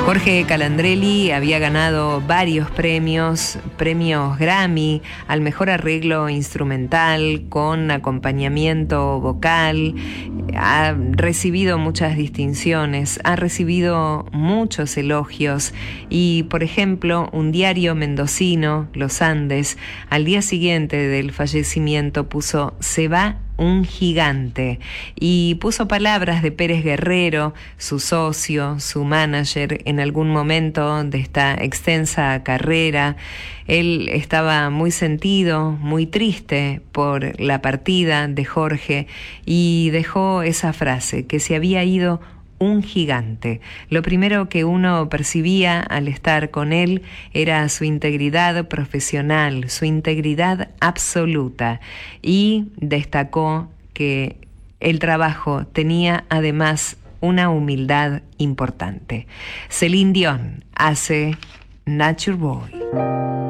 Jorge Calandrelli había ganado varios premios Grammy al mejor arreglo instrumental con acompañamiento vocal. Ha recibido muchas distinciones, ha recibido muchos elogios y, por ejemplo, un diario mendocino, Los Andes, al día siguiente del fallecimiento puso "Se va un gigante", y puso palabras de Pérez Guerrero, su socio, su manager, en algún momento de esta extensa carrera. Él estaba muy sentido, muy triste por la partida de Jorge y dejó esa frase, que se había ido un gigante. Lo primero que uno percibía al estar con él era su integridad profesional, su integridad absoluta, y destacó que el trabajo tenía además una humildad importante. Celine Dion hace Nature Boy.